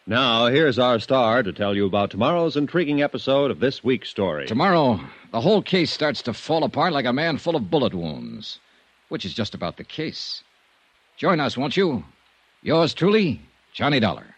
Now, here's our star to tell you about tomorrow's intriguing episode of this week's story. Tomorrow, the whole case starts to fall apart like a man full of bullet wounds, which is just about the case. Join us, won't you? Yours truly, Johnny Dollar.